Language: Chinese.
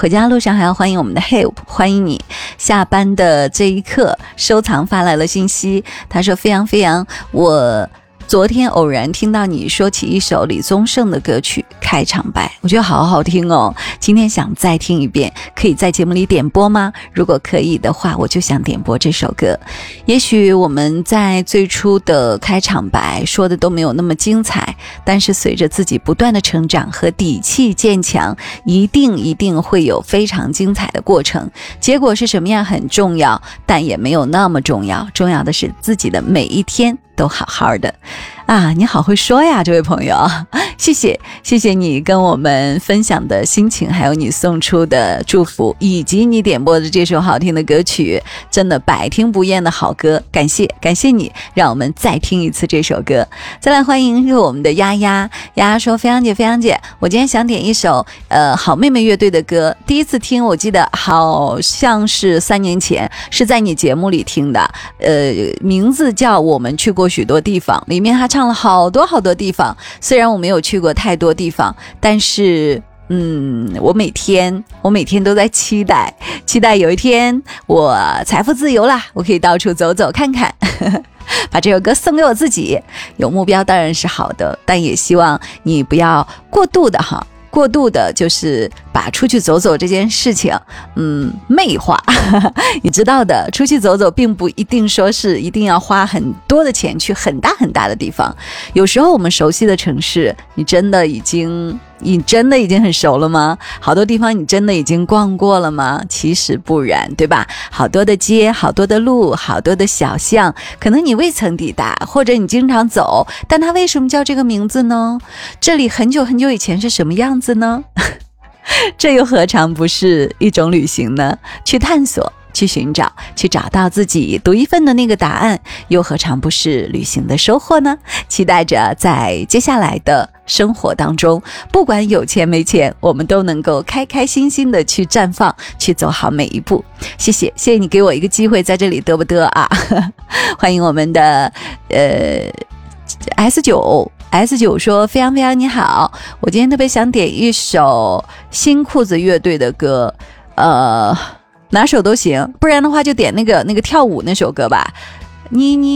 回家路上还要欢迎我们的 Help， 欢迎你。下班的这一刻，收藏发来了信息，他说飞扬飞扬，我昨天偶然听到你说起一首李宗盛的歌曲开场白，我觉得好好听哦，今天想再听一遍，可以在节目里点播吗？如果可以的话，我就想点播这首歌。也许我们在最初的开场白说的都没有那么精彩，但是随着自己不断的成长和底气渐强，一定会有非常精彩的过程。结果是什么样很重要，但也没有那么重要，重要的是自己的每一天都好好的啊！你好会说呀，这位朋友，谢谢你跟我们分享的心情，还有你送出的祝福，以及你点播的这首好听的歌曲，真的百听不厌的好歌，感谢你，让我们再听一次这首歌。再来欢迎是我们的丫丫说，飞扬姐，我今天想点一首好妹妹乐队的歌，第一次听我记得好像是3年前，是在你节目里听的，名字叫我们去过许多地方，里面他唱了好多地方，虽然我没有去过太多地方，但是我每天都在期待有一天我财富自由啦，我可以到处走走看看把这首歌送给我自己。有目标当然是好的，但也希望你不要过度的就是把出去走走这件事情媚化你知道的，出去走走并不一定说是一定要花很多的钱去很大的地方，有时候我们熟悉的城市，你真的已经很熟了吗？好多地方你真的已经逛过了吗？其实不然，对吧？好多的街，好多的路，好多的小巷，可能你未曾抵达，或者你经常走，但它为什么叫这个名字呢？这里很久以前是什么样子呢？这又何尝不是一种旅行呢？去探索，去寻找，去找到自己独一份的那个答案，又何尝不是旅行的收获呢？期待着在接下来的生活当中，不管有钱没钱，我们都能够开开心心的去绽放，去走好每一步。谢谢你给我一个机会在这里，得不得啊？欢迎我们的S9 说，飞扬你好，我今天特别想点一首新裤子乐队的歌，哪首都行，不然的话就点那个跳舞那首歌吧。你